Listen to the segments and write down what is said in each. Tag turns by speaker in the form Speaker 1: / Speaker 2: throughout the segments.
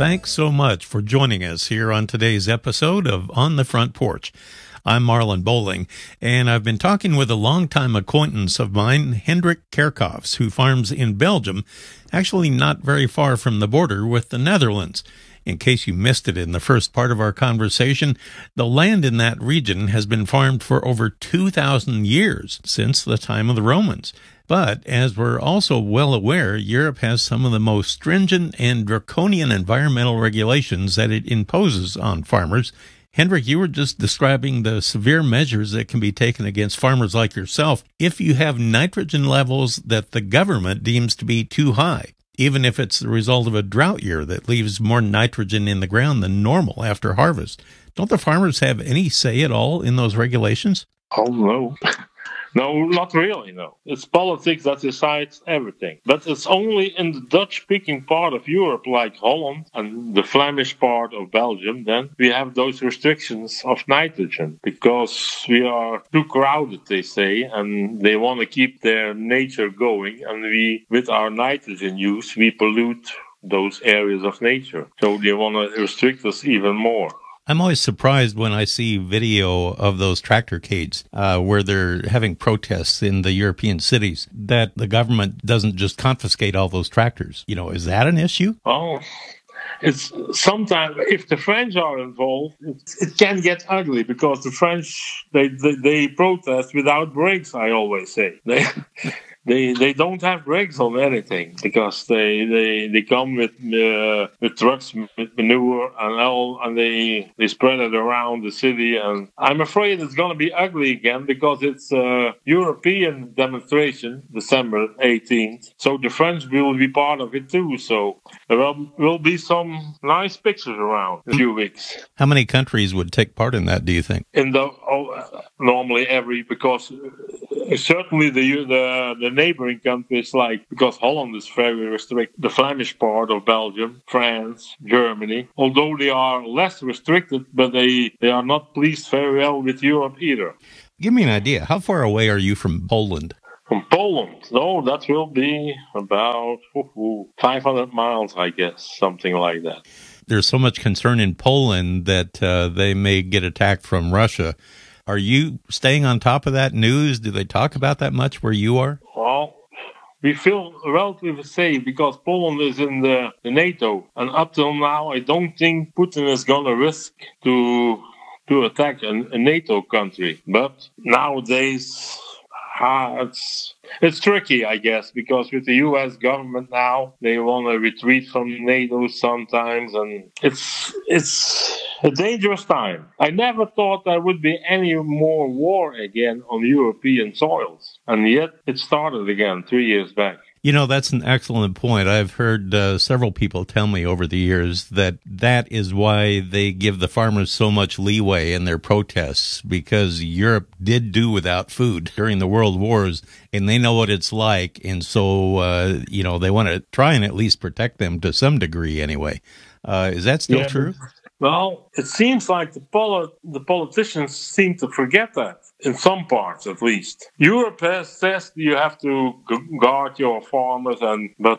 Speaker 1: Thanks so much for joining us here on today's episode of On the Front Porch. I'm Marlon Bowling, and I've been talking with a longtime acquaintance of mine, Hendrik Kerkhoffs, who farms in Belgium, actually not very far from the border with the Netherlands. In case you missed it in the first part of our conversation, the land in that region has been farmed for over 2,000 years, since the time of the Romans. But, as we're also well aware, Europe has some of the most stringent and draconian environmental regulations that it imposes on farmers. Hendrik, you were just describing the severe measures that can be taken against farmers like yourself if you have nitrogen levels that the government deems to be too high, even if it's the result of a drought year that leaves more nitrogen in the ground than normal after harvest. Don't the farmers have any say at all in those regulations?
Speaker 2: Oh, no. No, not really, no. It's politics that decides everything. But it's only in the Dutch-speaking part of Europe, like Holland and the Flemish part of Belgium, then we have those restrictions of nitrogen. Because we are too crowded, they say, and they want to keep their nature going. And we, with our nitrogen use, we pollute those areas of nature. So they want to restrict us even more.
Speaker 1: I'm always surprised when I see video of those tractorcades where they're having protests in the European cities that the government doesn't just confiscate all those tractors. You know, is that an issue?
Speaker 2: Oh, it's sometimes if the French are involved, it can get ugly because the French, they protest without brakes, I always say. They don't have brakes on anything because they come with trucks with manure and all, and they spread it around the city. And I'm afraid it's going to be ugly again because it's a European demonstration, December 18th. So the French will be part of it too. So there will be some nice pictures around in a few weeks.
Speaker 1: How many countries would take part in that, do you think?
Speaker 2: Normally because certainly the neighboring countries, like, because Holland is very restricted, the Flemish part of Belgium, France, Germany, although they are less restricted, but they are not pleased very well with Europe either.
Speaker 1: Give me an idea. How far away are you from Poland?
Speaker 2: From Poland? No, that will be about 500 miles, I guess, something like that.
Speaker 1: There's so much concern in Poland that they may get attacked from Russia. Are you staying on top of that news? Do they talk about that much where you are?
Speaker 2: Well, we feel relatively safe because Poland is in the NATO. And up till now, I don't think Putin is going to risk to attack a NATO country. But nowadays, it's tricky, I guess, because with the U.S. government now, they want to retreat from NATO sometimes, and it's a dangerous time. I never thought there would be any more war again on European soils, and yet it started again 3 years back.
Speaker 1: You know, that's an excellent point. I've heard several people tell me over the years that is why they give the farmers so much leeway in their protests, because Europe did do without food during the World Wars, and they know what it's like, and so, they want to try and at least protect them to some degree anyway. Is that still true?
Speaker 2: Well, it seems like the politicians seem to forget that, in some parts at least. Europe says you have to guard your farmers, but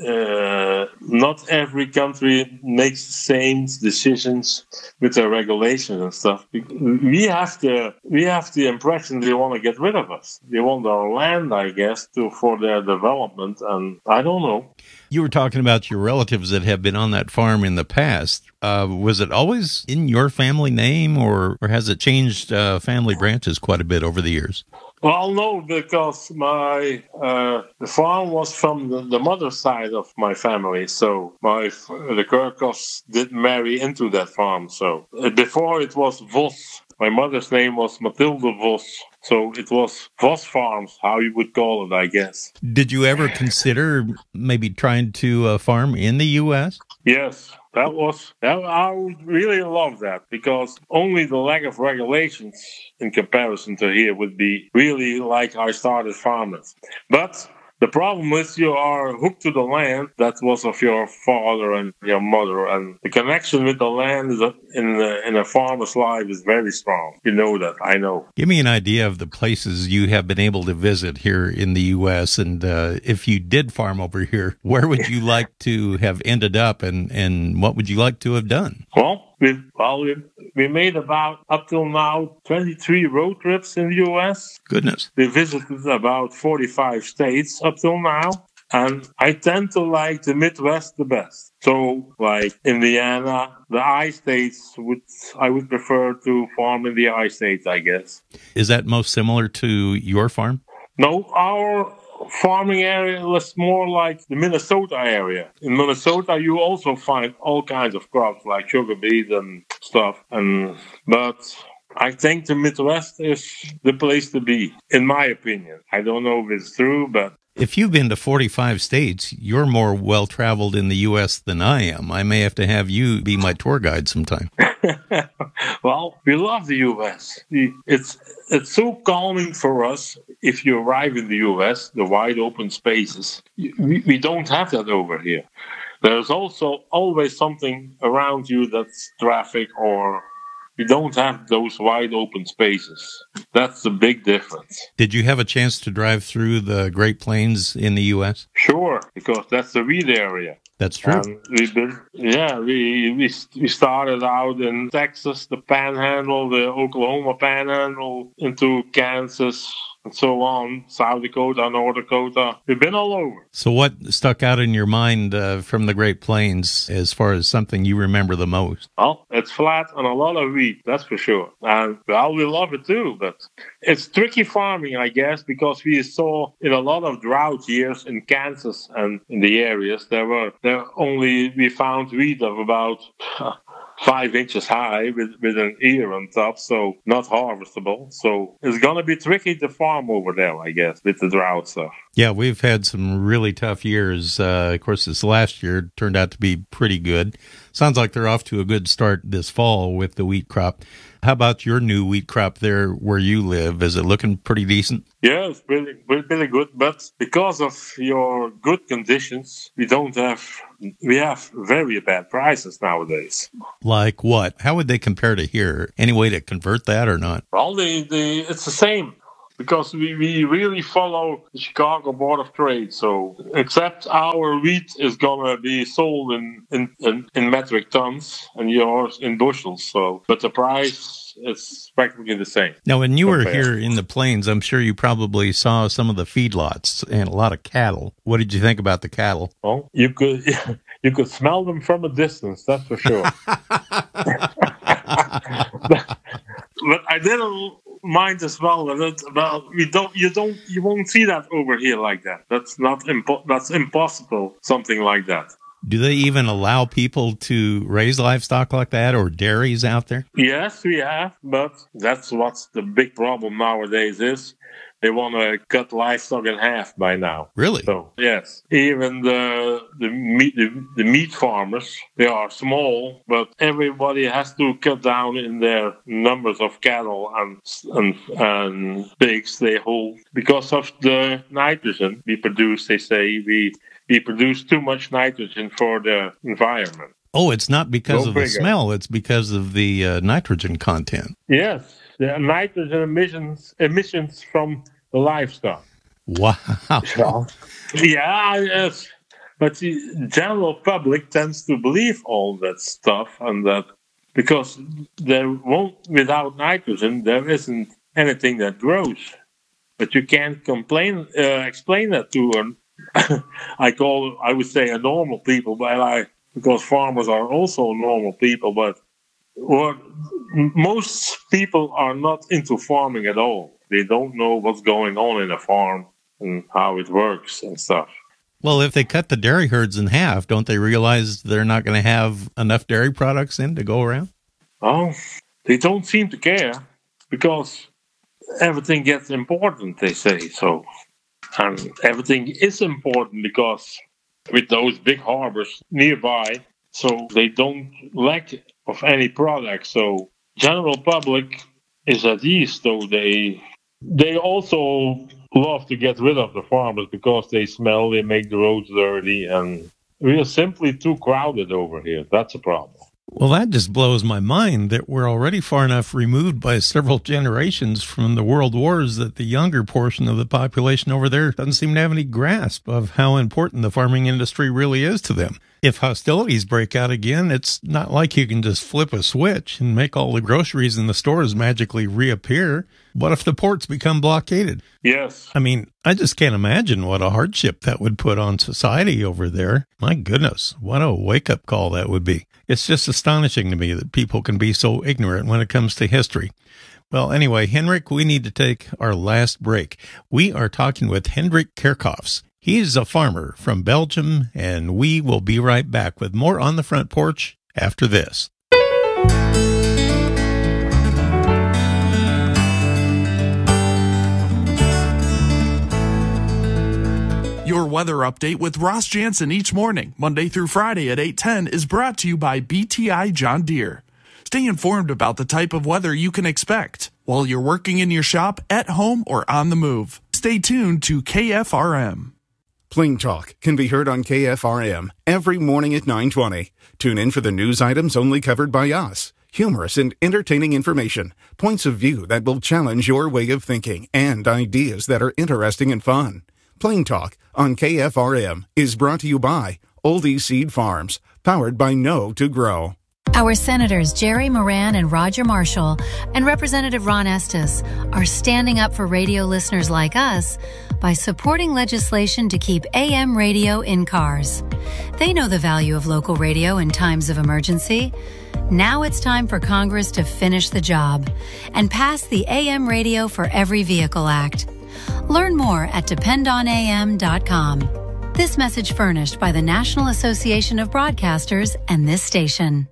Speaker 2: not every country makes the same decisions with their regulations and stuff. We have the impression they want to get rid of us. They want our land, I guess, for their development, and I don't know.
Speaker 1: You were talking about your relatives that have been on that farm in the past. Was it always in your family name, or has it changed family branches quite a bit over the years?
Speaker 2: Well, no, because the farm was from the mother's side of my family, so the Kerkhoffs did marry into that farm. So before it was Vos. My mother's name was Mathilde Vos, so it was Vos Farms, how you would call it, I guess.
Speaker 1: Did you ever consider maybe trying to farm in the U.S.?
Speaker 2: Yes. I would really love that, because only the lack of regulations in comparison to here would be really like I started farming. But The problem is you are hooked to the land that was of your father and your mother, and the connection with the land is in a farmer's life is very strong. You know that, I know.
Speaker 1: Give me an idea of the places you have been able to visit here in the U.S., and if you did farm over here, where would you like to have ended up, and what would you like to have done?
Speaker 2: Well, we made about, up till now, 23 road trips in the U.S.
Speaker 1: Goodness.
Speaker 2: We visited about 45 states up till now. And I tend to like the Midwest the best. So, like Indiana, the I-states, I would prefer to farm in the I-states, I guess.
Speaker 1: Is that most similar to your farm?
Speaker 2: No, our farming area was more like the Minnesota area. In Minnesota, you also find all kinds of crops like sugar beet and stuff. But I think the Midwest is the place to be, in my opinion. I don't know if it's true, but...
Speaker 1: If you've been to 45 states, you're more well-traveled in the U.S. than I am. I may have to have you be my tour guide sometime.
Speaker 2: Well, we love the U.S. It's so calming for us if you arrive in the U.S., the wide open spaces. We don't have that over here. There's also always something around you that's traffic, or you don't have those wide open spaces. That's the big difference.
Speaker 1: Did you have a chance to drive through the Great Plains in the U.S.?
Speaker 2: Sure, because that's the wheat area.
Speaker 1: That's true.
Speaker 2: We started out in Texas, the Panhandle, the Oklahoma Panhandle, into Kansas, and so on, South Dakota, North Dakota. We've been all over.
Speaker 1: So what stuck out in your mind from the Great Plains as far as something you remember the most?
Speaker 2: Well, it's flat and a lot of wheat, that's for sure. And, well, we love it too, but it's tricky farming, I guess, because we saw in a lot of drought years in Kansas and in the areas, we found wheat of about 5 inches high with an ear on top, so not harvestable. So it's going to be tricky to farm over there, I guess, with the drought stuff.
Speaker 1: Yeah, we've had some really tough years. Of course, this last year turned out to be pretty good. Sounds like they're off to a good start this fall with the wheat crop. How about your new wheat crop there where you live? Is it looking pretty decent?
Speaker 2: Yeah, it's really good. But because of your good conditions, we have very bad prices nowadays.
Speaker 1: Like what? How would they compare to here? Any way to convert that or not?
Speaker 2: Well, it's the same. Because we really follow the Chicago Board of Trade. So, except our wheat is going to be sold in metric tons and yours in bushels. So, but the price is practically the same.
Speaker 1: Now, when you were here in the plains, I'm sure you probably saw some of the feedlots and a lot of cattle. What did you think about the cattle?
Speaker 2: Well, you could smell them from a distance, that's for sure. But I didn't mind as well that you won't see that over here like that. That's impossible, something like that.
Speaker 1: Do they even allow people to raise livestock like that, or dairies out there?
Speaker 2: Yes, we have, but that's what the big problem nowadays is. They want to cut livestock in half by now.
Speaker 1: Really?
Speaker 2: So yes, even the meat farmers, they are small, but everybody has to cut down in their numbers of cattle and pigs they hold because of the nitrogen we produce. They say we produce too much nitrogen for the environment.
Speaker 1: Oh, it's not because of the smell; it's because of the nitrogen content.
Speaker 2: Yes. The nitrogen emissions from the livestock.
Speaker 1: Wow.
Speaker 2: Yeah, yes. But the general public tends to believe all that stuff, and that because without nitrogen, there isn't anything that grows. But you can't explain that to I would say a normal people, because farmers are also normal people, but most people are not into farming at all. They don't know what's going on in a farm and how it works and stuff.
Speaker 1: Well, if they cut the dairy herds in half, don't they realize they're not going to have enough dairy products in to go around?
Speaker 2: Oh, they don't seem to care because everything gets important, they say. So, and everything is important because with those big harbors nearby, so they don't lack of any product. So general public is at ease, though they also love to get rid of the farmers because they smell, they make the roads dirty, and we are simply too crowded over here. That's a problem.
Speaker 1: Well, that just blows my mind that we're already far enough removed by several generations from the world wars that the younger portion of the population over there doesn't seem to have any grasp of how important the farming industry really is to them. If hostilities break out again, it's not like you can just flip a switch and make all the groceries in the stores magically reappear. What if the ports become blockaded?
Speaker 2: Yes.
Speaker 1: I mean, I just can't imagine what a hardship that would put on society over there. My goodness, what a wake-up call that would be. It's just astonishing to me that people can be so ignorant when it comes to history. Well, anyway, Henrik, we need to take our last break. We are talking with Hendrik Kerkhoffs. He's a farmer from Belgium, and we will be right back with more On the Front Porch after this.
Speaker 3: Your weather update with Ross Jansen each morning, Monday through Friday at 8:10, is brought to you by BTI John Deere. Stay informed about the type of weather you can expect while you're working in your shop, at home, or on the move. Stay tuned to KFRM.
Speaker 4: Plain Talk can be heard on KFRM every morning at 9:20. Tune in for the news items only covered by us. Humorous and entertaining information, points of view that will challenge your way of thinking, and ideas that are interesting and fun. Plain Talk on KFRM is brought to you by Oldie Seed Farms, powered by Know to Grow.
Speaker 5: Our Senators Jerry Moran and Roger Marshall and Representative Ron Estes are standing up for radio listeners like us by supporting legislation to keep AM radio in cars. They know the value of local radio in times of emergency. Now it's time for Congress to finish the job and pass the AM Radio for Every Vehicle Act. Learn more at dependonam.com. This message furnished by the National Association of Broadcasters and this station.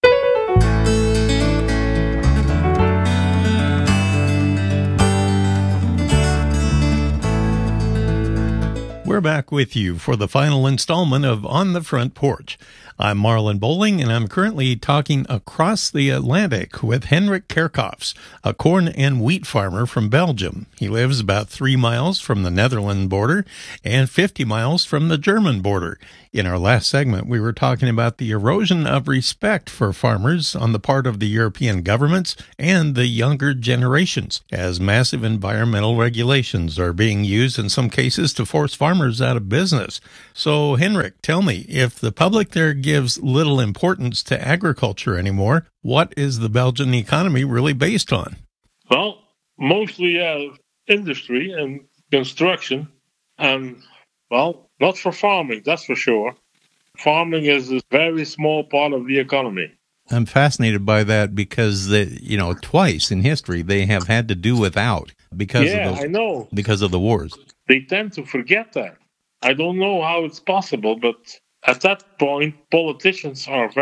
Speaker 1: We're back with you for the final installment of On the Front Porch. I'm Marlon Bowling, and I'm currently talking across the Atlantic with Hendrik Kerkhoffs, a corn and wheat farmer from Belgium. He lives about 3 miles from the Netherlands border and 50 miles from the German border. In our last segment, we were talking about the erosion of respect for farmers on the part of the European governments and the younger generations, as massive environmental regulations are being used in some cases to force farmers out of business. So, Hendrik, tell me, if the public there gives little importance to agriculture anymore, what is the Belgian economy really based on?
Speaker 2: Well, mostly industry and construction, and, well, not for farming, that's for sure. Farming is a very small part of the economy.
Speaker 1: I'm fascinated by that because, twice in history they have had to do without because of the wars.
Speaker 2: They tend to forget that. I don't know how it's possible, but at that point, politicians are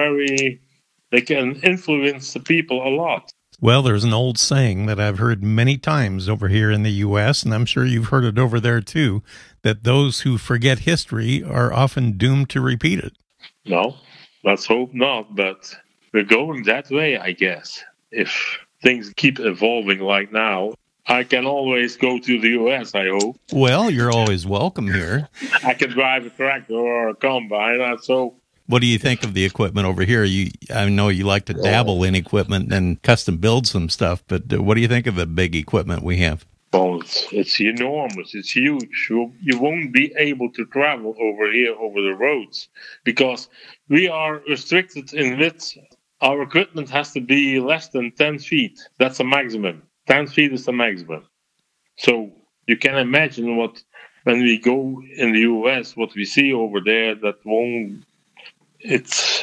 Speaker 2: they can influence the people a lot.
Speaker 1: Well, there's an old saying that I've heard many times over here in the U.S., and I'm sure you've heard it over there too, that those who forget history are often doomed to repeat it.
Speaker 2: No, let's hope not, but we're going that way, I guess. If things keep evolving like now, I can always go to the U.S., I hope.
Speaker 1: Well, you're always welcome here.
Speaker 2: I can drive a tractor or a combine, so...
Speaker 1: What do you think of the equipment over here? I know you like to dabble in equipment and custom build some stuff, but what do you think of the big equipment we have?
Speaker 2: Well, it's enormous. It's huge. You won't be able to travel over here over the roads because we are restricted in width. Our equipment has to be less than 10 feet. That's the maximum. 10 feet is the maximum. So you can imagine when we go in the U.S., what we see over there that won't... It's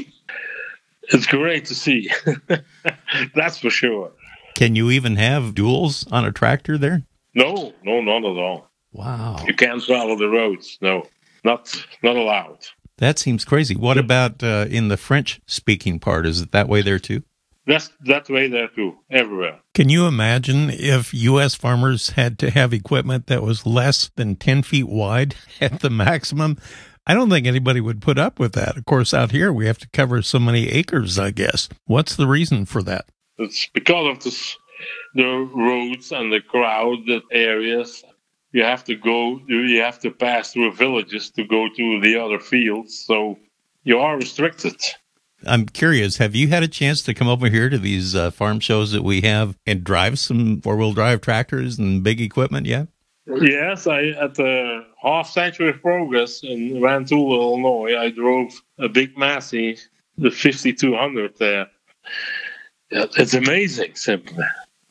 Speaker 2: great to see. That's for sure.
Speaker 1: Can you even have duals on a tractor there?
Speaker 2: No, not at all.
Speaker 1: Wow.
Speaker 2: You can't travel the roads. No, not allowed.
Speaker 1: That seems crazy. What about in the French-speaking part? Is it that way there too?
Speaker 2: That's that way there too, everywhere.
Speaker 1: Can you imagine if U.S. farmers had to have equipment that was less than 10 feet wide at the maximum? I don't think anybody would put up with that. Of course, out here, we have to cover so many acres, I guess. What's the reason for that?
Speaker 2: It's because of the roads and the crowded areas. you have to pass through villages to go to the other fields. So you are restricted.
Speaker 1: I'm curious, have you had a chance to come over here to these farm shows that we have and drive some four-wheel drive tractors and big equipment yet?
Speaker 2: Yes, at the Half Century of Progress in Rantoul, Illinois, I drove a big Massey, the 5200 there. Yeah, it's amazing, simply.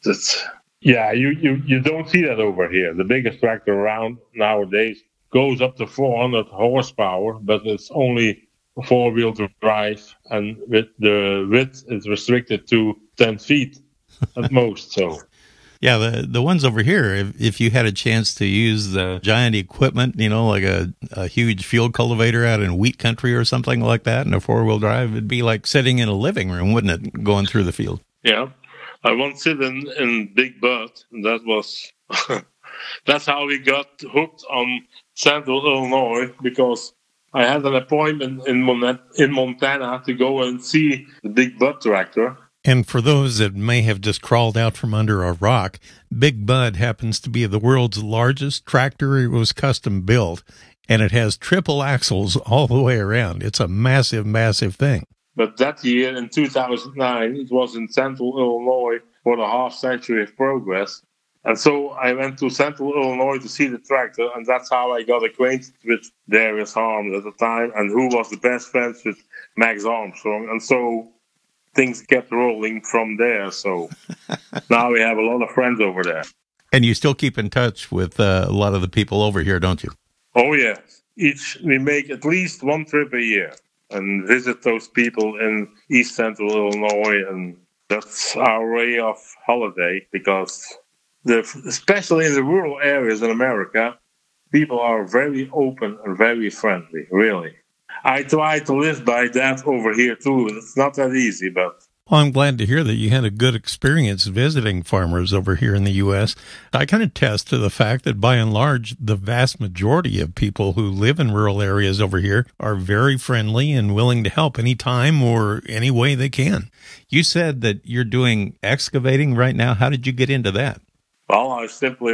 Speaker 2: You don't see that over here. The biggest tractor around nowadays goes up to 400 horsepower, but it's only four-wheel drive, and with the width is restricted to 10 feet at most. So,
Speaker 1: yeah, the ones over here, if you had a chance to use the giant equipment, like a huge field cultivator out in wheat country or something like that, and a four-wheel drive, it'd be like sitting in a living room, wouldn't it, going through the field?
Speaker 2: Yeah, I once sit in Big Bud, and that was that's how we got hooked on Central Illinois, because I had an appointment in Montana to go and see the Big Bud tractor.
Speaker 1: And for those that may have just crawled out from under a rock, Big Bud happens to be the world's largest tractor. It was custom built, and it has triple axles all the way around. It's a massive, massive thing.
Speaker 2: But that year, in 2009, it was in Central Illinois for the Half Century of Progress. And so I went to Central Illinois to see the tractor, and that's how I got acquainted with Darius Harms at the time, and who was the best friends with Max Armstrong. And so things kept rolling from there. So now we have a lot of friends over there.
Speaker 1: And you still keep in touch with a lot of the people over here, don't you?
Speaker 2: Oh, yes. We make at least one trip a year and visit those people in East Central Illinois, and that's our way of holiday, because especially in the rural areas in America, people are very open and very friendly, really. I try to live by that over here, too. It's not that easy, but...
Speaker 1: Well, I'm glad to hear that you had a good experience visiting farmers over here in the U.S. I can attest to the fact that, by and large, the vast majority of people who live in rural areas over here are very friendly and willing to help any time or any way they can. You said that you're doing excavating right now. How did you get into that?
Speaker 2: Well, I simply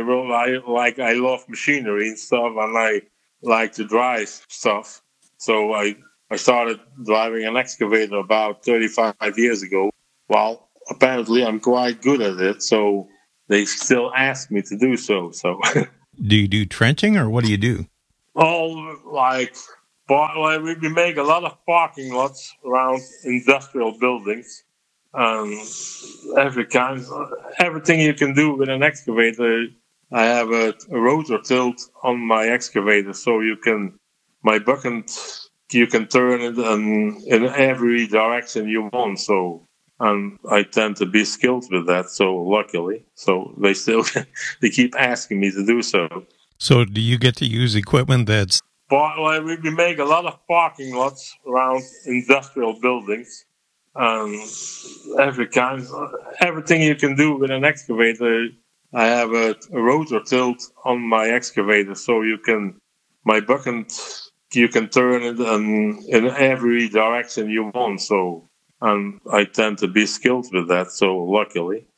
Speaker 2: I love machinery and stuff, and I like to drive stuff. So I started driving an excavator about 35 years ago. Well, apparently I'm quite good at it, so they still ask me to do so. So,
Speaker 1: do you do trenching, or what do you do?
Speaker 2: Oh, we make a lot of parking lots around industrial buildings. Everything you can do with an excavator. I have a rotor tilt on my excavator, so you can turn it in every direction you want. So, and I tend to be skilled with that. So luckily, they keep asking me to do so.
Speaker 1: So, do you get to use equipment that's?
Speaker 2: We make a lot of parking lots around industrial buildings. Everything you can do with an excavator. I have a rotor tilt on my excavator, so you can turn it in every direction you want. So, and I tend to be skilled with that. So luckily,